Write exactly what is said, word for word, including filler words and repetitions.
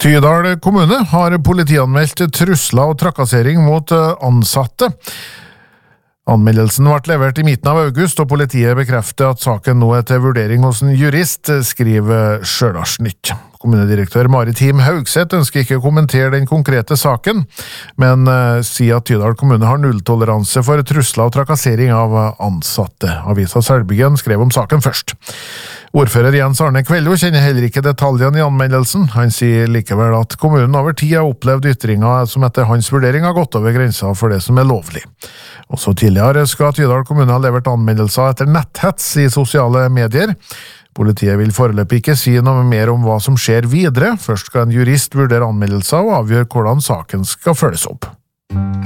Tydal kommune har politianmeldt trusler og trakassering mot ansatte. Anmeldelsen ble levert i midten av august, og politiet bekrefter at saken nå er til vurdering hos en jurist, skriver Stjørdalsnytt. Kommunedirektør Maritim Haugseth ønsker ikke å kommentere den konkrete saken, men uh, sier at Tydal kommune har nulltoleranse for trusler og trakassering av ansatte. Avisa Selbyggen skrev om saken først. Ordfører Jens Arne Kvello kjenner heller ikke detaljene i anmeldelsen. Han sier likevel at kommunen over tid har opplevd ytringer som etter hans vurdering har gått over grensa for det som er lovlig. Også tidligere skal Tydal kommune ha levert anmeldelser etter netthets i sosiale medier. Politiet vil foreløpig ikke si noe mer om hva som skjer videre. Først skal en jurist vurdere anmeldelser og avgjøre hvordan saken skal følges opp.